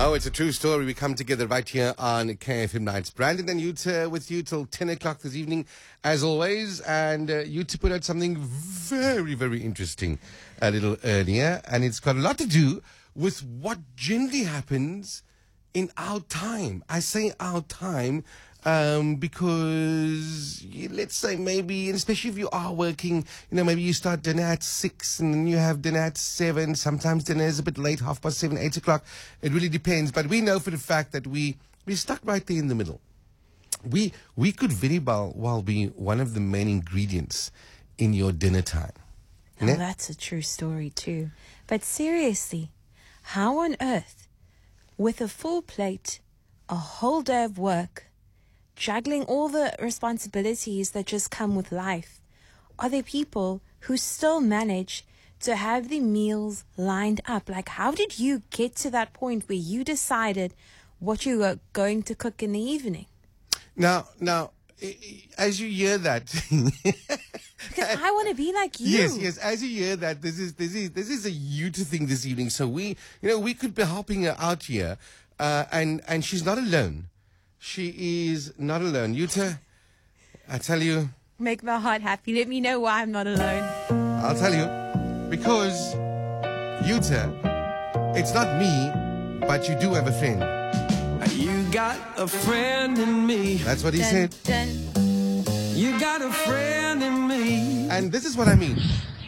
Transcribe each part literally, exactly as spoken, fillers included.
Oh, it's a true story. We come together right here on K F M Nights. Brandon and Yuta with you till ten o'clock this evening, as always. And uh, Yuta put out something very, very interesting a little earlier. And it's got a lot to do with what generally happens in our time. I say our time um, because, y- let's say maybe, and especially if you are working, you know, maybe you start dinner at six and then you have dinner at seven. Sometimes dinner is a bit late, half past seven, eight o'clock. It really depends. But we know for the fact that we, we're stuck right there in the middle. We, we could very well, well be one of the main ingredients in your dinner time. Oh, Ne? that's a true story too. But seriously, how on earth, with a full plate, a whole day of work, juggling all the responsibilities that just come with life, are there people who still manage to have the meals lined up? Like, how did you get to that point where you decided what you were going to cook in the evening? Now, now, i- i- as you hear that, Because I want to be like you. yes, yes, as you hear that, this is this is this is a Yuta thing this evening. So we, you know, we could be helping her out here, uh, and and she's not alone. She is not alone. Yuta, I tell you, Make my heart happy. Let me know why I'm not alone. I'll tell you, because Yuta, it's not me, but you do have a friend. You got a friend in me. That's what he Dun, said, dun. You got a friend in me. and this is what I mean.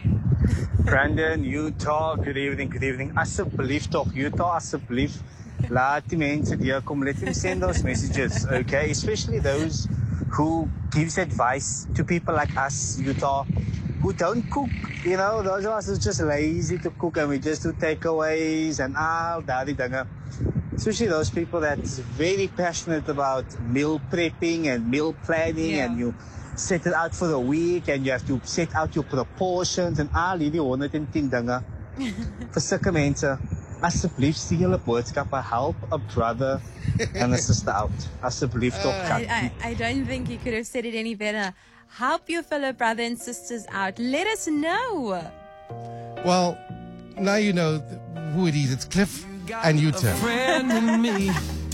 Brandon, Utah, good evening, good evening. Asseblief toch, Utah, asseblief. Laat die mense deurkom. Let them send those messages, okay? Especially those who gives advice to people like us, Utah, who don't cook. You know, those of us who's just lazy to cook and we just do takeaways and all that dinge. Especially those people that's very passionate about meal prepping and meal planning, Yeah. and you set it out for the week and you have to set out your proportions and al hierdie one hundred ten dinge. Vir sulke mense, asseblief stuur julle boodskappe, help a brother and a sister out. Asseblief tog, I, I, I don't think you could have said it any better. Help your fellow brother and sisters out. Let us know. Well, now you know th- who it is. It's Cliff and A Yuta. friend in me.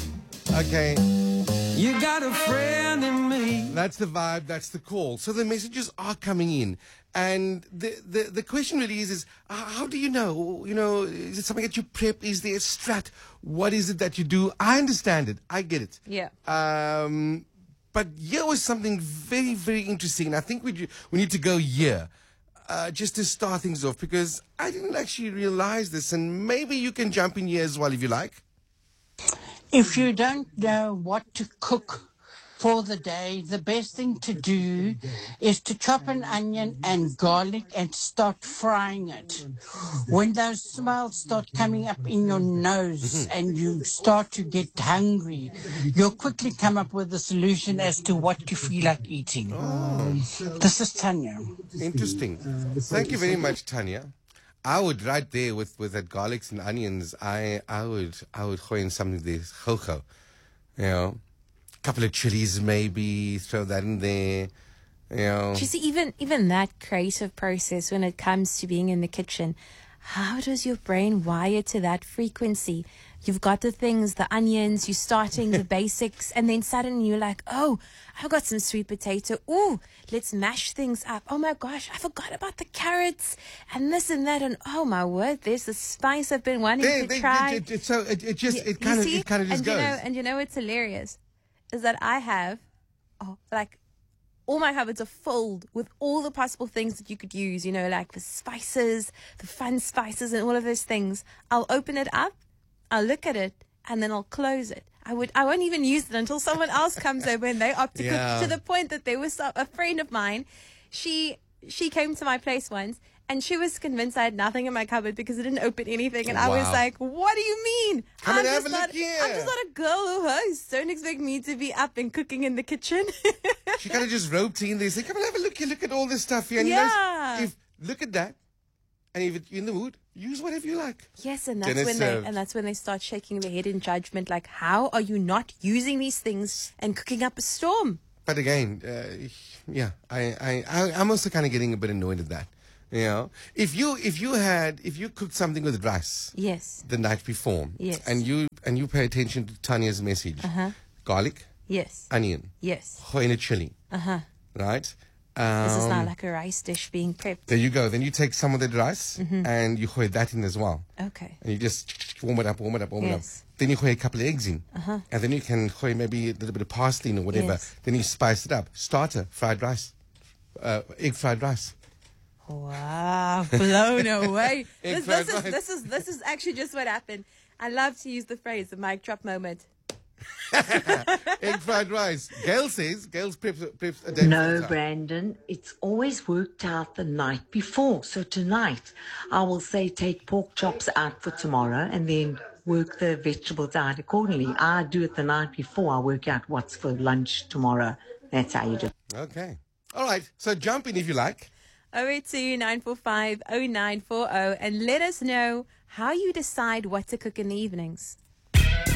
Okay. You got a friend in me. That's the vibe. That's the call. So the messages are coming in. And the, the, the question really is, is uh, how do you know? You know, is it something that you prep? Is there a strat? What is it that you do? I understand it. I get it. Yeah. Um, but here was something very, very interesting. And I think we, we need to go here uh, just to start things off, because I didn't actually realize this. And maybe you can jump in here as well if you like. If you don't know what to cook for the day, the best thing to do is to chop an onion and garlic and start frying it. When those smells start coming up in your nose and you start to get hungry, you'll quickly come up with a solution as to what you feel like eating. This is Tanya. Interesting. Thank you very much, Tanya. I would right there with, with that garlics and onions. I I would I would throw in something there, jojo, you know, a couple of chilies maybe. Throw that in there, you know. You see, even even that creative process when it comes to being in the kitchen, how does your brain wire to that frequency? You've got the things, the onions, you're starting the basics, and then suddenly you're like, oh, I've got some sweet potato. Ooh, let's mash things up. Oh my gosh, I forgot about the carrots and this and that. And oh my word, there's the spice I've been wanting They- to they- try. it- it- so it, it just You- it kind you of see? it kind of just and goes. You know, and you know what's hilarious is that I have, oh, like, all my cupboards are filled with all the possible things that you could use, you know, like the spices, the fun spices and all of those things. I'll open it up, I'll look at it, and then I'll close it. I would, I won't even use it until someone else comes over and they opt to Yeah. cook, to the point that there was a friend of mine, she, she came to my place once, and she was convinced I had nothing in my cupboard because I didn't open anything. And I was Wow. like, what do you mean? Come I'm and have just a not, look here." I'm just not a girl who hosts. Don't expect me to be up and cooking in the kitchen. She kind of just roped in there. Say, come and have a look here. Look at all this stuff here. And Yeah. you know, if look at that, and if you're in the mood, use whatever you like. Yes, and that's Dinner when served. they and that's when they start shaking their head in judgment, like, how are you not using these things and cooking up a storm? But again, uh, yeah, I, I, I, I'm also kind of getting a bit annoyed at that. You know, if you if you had if you cooked something with rice Yes. the night before, Yes. and you and you pay attention to Tanya's message, Uh-huh. garlic, Yes. onion, Yes. gooi in a chili, Uh-huh. right? This is now Um, like a rice dish being prepped. there you go. Then you take some of that rice Mm-hmm. and you gooi that in as well. Okay. And you just warm it up, warm it up, warm it Yes. up. Then you gooi a couple of eggs in. Uh-huh. And then you can gooi maybe a little bit of parsley in or whatever. Yes. Then you spice it up. Starter, fried rice. Uh, egg fried rice. Wow, blown away. Egg this, fried this is rice. this is this is actually just what happened. I love to use the phrase the mic drop moment. Egg fried rice. Gail says, Gail's preps, preps a day No, before time. Brandon, it's always worked out the night before. So tonight, I will say take pork chops out for tomorrow and then work the vegetables out accordingly. I do it the night before. I work out what's for lunch tomorrow. That's how you do it. Okay. All right. So jump in if you like. oh eight two, nine four five, oh nine four oh and let us know how you decide what to cook in the evenings.